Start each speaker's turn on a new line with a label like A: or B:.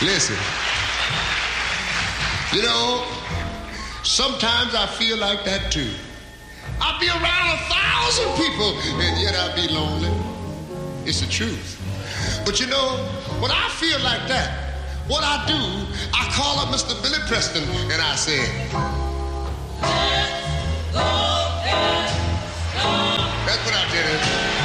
A: Listen, you know, sometimes I feel like that too. I'll be around 1,000 people and yet I'll be lonely. It's the truth. But you know, when I feel like that, what I do, I call up Mr. Billy Preston and I say, let's go, let's go. That's what I did.